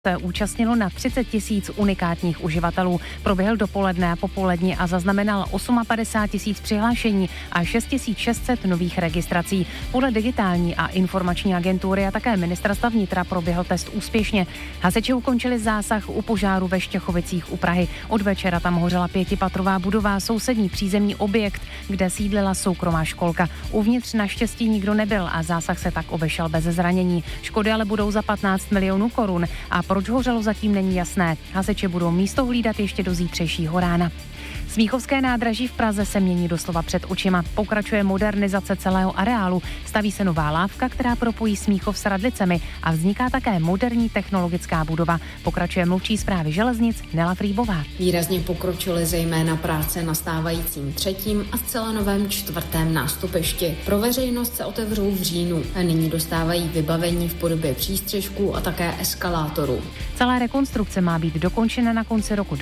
se účastnilo na 30 000 unikátních uživatelů. Proběhl dopoledne a popolední a zaznamenal 58 000 přihlášení a 6 600 nových registrací. Podle digitální a informační agentury a také ministerstva vnitra proběhl test úspěšně. Hasiči ukončili zásah u požáru ve Štěchovicích u Prahy. Od večera tam hořela 5patrová budova, sousední přízemní objekt, kde sídlila soukromá školka. Uvnitř naštěstí nikdo nebyl a zásah se tak obešel bez zranění. Škody ale budou za 15 milionů korun a proč hořelo, zatím není jasné. Hasiči budou místo hlídat ještě do zítřejšího rána. Smíchovské nádraží v Praze se mění doslova před očima. Pokračuje modernizace celého areálu. Staví se nová lávka, která propojí Smíchov s Radlicemi a vzniká také moderní technologická budova. Pokračuje mluvčí správy železnic Nela Frýbová. Výrazně pokročily zejména práce na stávajícím 3. a zcela novém 4. nástupišti. Pro veřejnost se otevřou v říjnu a nyní dostávají vybavení v podobě přístřešků a také eskalátorů. Celá rekonstrukce má být dokončena na konci roku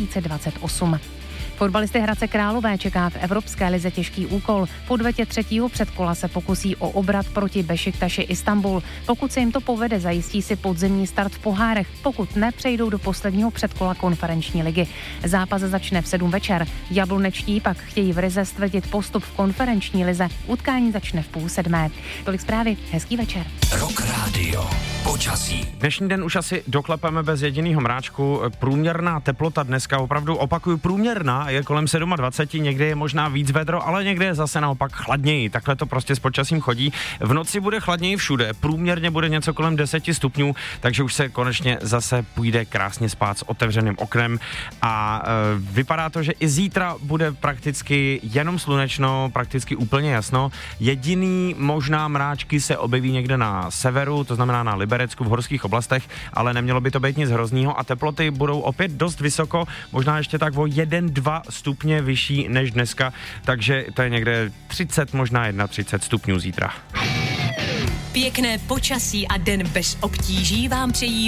2028. Fotbalisty Hradce Králové čeká v Evropské lize těžký úkol. V odvetě 3. předkola se pokusí o obrat proti Bešiktaši Istanbul. Pokud se jim to povede, zajistí si podzimní start v pohárech. Pokud ne, přejdou do posledního předkola konferenční ligy. Zápas začne v 7 večer. Jablonečtí pak chtějí v Rize stvrdit postup v konferenční lize. Utkání začne v 6:30. Tolik zprávy, hezký večer. Rock Radio. Počasí. Dnešní den už asi doklepeme bez jediného mráčku. Průměrná teplota dneska, opravdu opakuju, průměrná, je kolem 27, někde je možná víc vedro, ale někde je zase naopak chladněji. Takhle to prostě s počasím chodí. V noci bude chladněji všude, průměrně bude něco kolem 10 stupňů, takže už se konečně zase půjde krásně spát s otevřeným oknem a vypadá to, že i zítra bude prakticky jenom slunečno, prakticky úplně jasno. Jediný možná mráčky se objeví někde na severu, to znamená na Liberecku v horských oblastech, ale nemělo by to být nic hroznýho a teploty budou opět dost vysoko, možná ještě tak o 1-2 stupně vyšší než dneska, takže to je někde 30, možná 31 stupňů zítra. Pěkné počasí a den bez obtíží vám přejí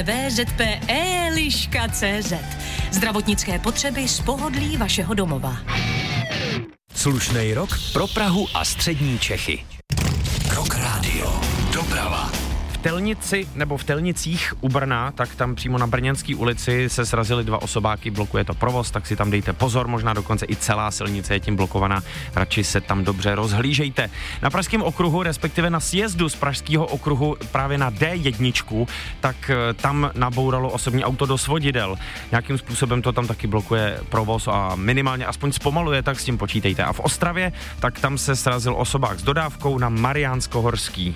www.zpe.liška.cz. Zdravotnické potřeby z pohodlí vašeho domova. Slušnej rok pro Prahu a střední Čechy. Rock Radio. Doprava. V Telnici nebo v Telnicích u Brna, tak tam přímo na Brněnské ulici se srazily 2 osobáky, blokuje to provoz, tak si tam dejte pozor, možná dokonce i celá silnice je tím blokovaná, radši se tam dobře rozhlížejte. Na Pražském okruhu, respektive na sjezdu z Pražského okruhu právě na D1, tak tam nabouralo osobní auto do svodidel. Nějakým způsobem to tam taky blokuje provoz a minimálně aspoň zpomaluje, tak s tím počítejte. A v Ostravě, tak tam se srazil osobák s dodávkou na Mariánskohorský.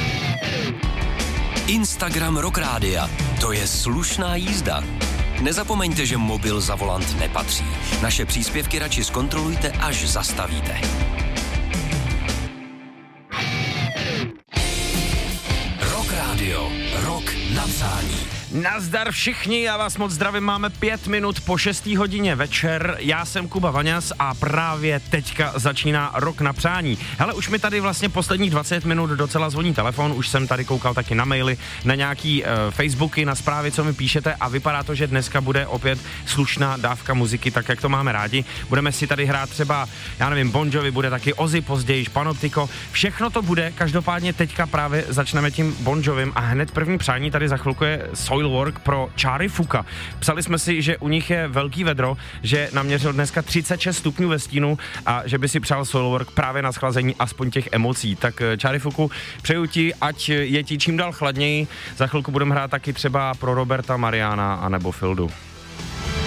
Instagram Rock Rádia. To je slušná jízda. Nezapomeňte, že mobil za volant nepatří. Naše příspěvky radši zkontrolujte, až zastavíte. Rock Radio. Rock na přání. Nazdar všichni, já vás moc zdravím, máme 5 minut po 6. hodině večer, já jsem Kuba Vaňas a právě teďka začíná Rok na přání. Hele, už mi tady vlastně posledních 20 minut docela zvoní telefon, už jsem tady koukal taky na maily, na nějaký Facebooky, na zprávy, co mi píšete a vypadá to, že dneska bude opět slušná dávka muziky, tak jak to máme rádi. Budeme si tady hrát třeba, já nevím, Bon Jovi, bude taky Ozzy později, Panoptiko, všechno to bude, každopádně teďka právě začneme tím Bon Jovim a hned první přání tady za chvilku je Soilwork pro Charlie Fuka. Psali jsme si, že u nich je velký vedro, že naměřil dneska 36 stupňů ve stínu a že by si přál Soilwork právě na schlazení aspoň těch emocí. Tak Charlie Fuku, přeju ti, ať je ti čím dál chladněji. Za chvilku budeme hrát taky třeba pro Roberta, Mariana a nebo Fildu.